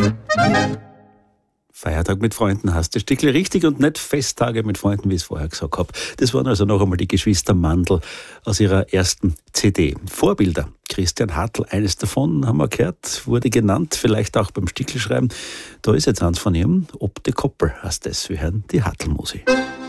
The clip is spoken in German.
Feiertag mit Freunden heißt das Stückchen richtig und nicht Festtage mit Freunden, wie ich es vorher gesagt habe. Das waren also noch einmal die Geschwister Mandl aus ihrer ersten CD. Vorbilder. Christian Hartl, eines davon, haben wir gehört, wurde genannt, vielleicht auch beim Stickelschreiben. Da ist jetzt eins von ihm, Ob de Koppel heißt das. Wir hören die Hartl-Musik.